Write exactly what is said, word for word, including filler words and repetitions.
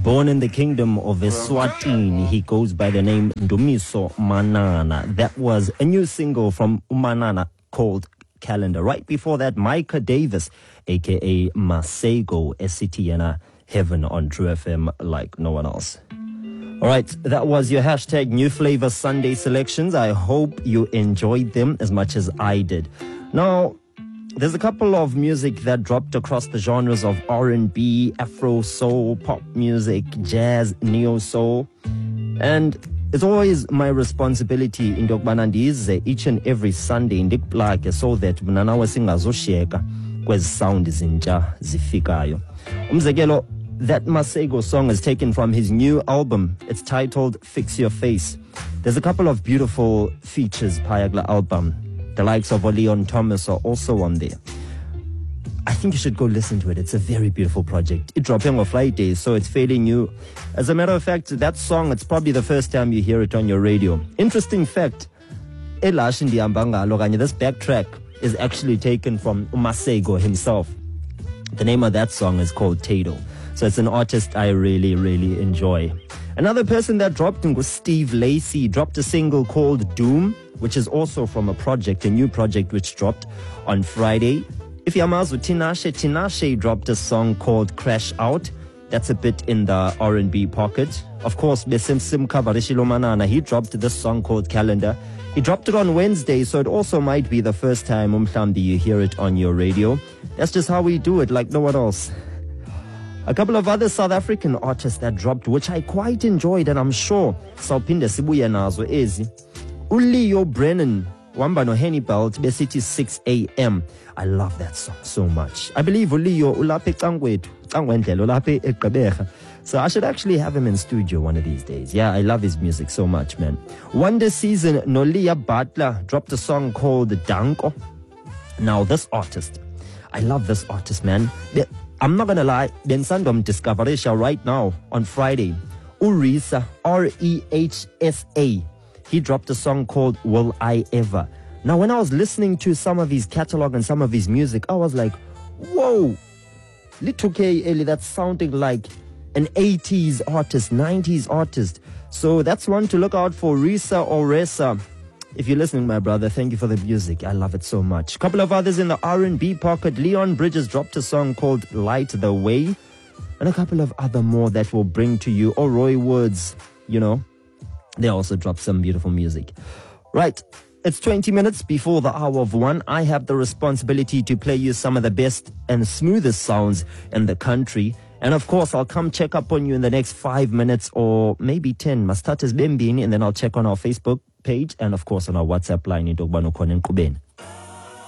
Born in the kingdom of Eswatini, he goes by the name Ndumiso Manana. That was a new single from Manana called Calendar. Right before that, Micah Davis, aka Masego, S C T N A, Heaven on True F M like no one else. All right, that was your hashtag New Flavor Sunday selections. I hope you enjoyed them as much as I did. Now, there's a couple of music that dropped across the genres of R and B, Afro soul, pop music, jazz, neo soul. And it's always my responsibility in Dokbanandize each and every Sunday in Dikplake so that mnanawe singazoshiyeka kwezi sound zintsha zifikayo. Umzekelo, that Masego song is taken from his new album. It's titled Fix Your Face. There's a couple of beautiful features Payagla album. The likes of Leon Thomas are also on there. I think you should go listen to it. It's a very beautiful project. It's dropping on Friday, so it's fairly new. As a matter of fact, that song, it's probably the first time you hear it on your radio. Interesting fact, this backtrack is actually taken from Masego himself. The name of that song is called Tato. So it's an artist I really, really enjoy. Another person that dropped in was Steve Lacy. Dropped a single called Doom, which is also from a project, a new project which dropped on Friday. If Yamazu Tinashe, Tinashe dropped a song called Crash Out. That's a bit in the R and B pocket. Of course, Besim Simka Barishilo Manana, he dropped this song called Calendar. He dropped it on Wednesday, so it also might be the first time Umhlambi you hear it on your radio. That's just how we do it, like no one else. A couple of other South African artists that dropped, which I quite enjoyed, and I'm sure Sawpinde sibuye nazo ezi. uLeo Brennan, wamba no Henny Belt, Besiti six a m. I love that song so much. I believe uLeo ulaphe cangwethu, cangwendlela ulaphe eGqeberha. So I should actually have him in studio one of these days. Yeah, I love his music so much, man. Wonder Season, Nolia Butler dropped a song called Danko. Now this artist, I love this artist, man. The, I'm not gonna lie, Bensandom Discoverisha right now on Friday. Urisa, R E H S A. He dropped a song called Will I Ever. Now when I was listening to some of his catalog and some of his music, I was like, whoa, Little K Eli, that's sounding like an eighties artist, nineties artist. So that's one to look out for, Risa or Resa. If you're listening, my brother, thank you for the music. I love it so much. A couple of others in the R and B pocket. Leon Bridges dropped a song called Light the Way. And a couple of other more that will bring to you. Or Roy Woods, you know. They also dropped some beautiful music. Right. It's twenty minutes before the hour of one. I have the responsibility to play you some of the best and smoothest sounds in the country. And of course, I'll come check up on you in the next five minutes or maybe ten. Mastatas Bembini, and then I'll check on our Facebook page and of course on our WhatsApp line in Dogbano Konen Kuben.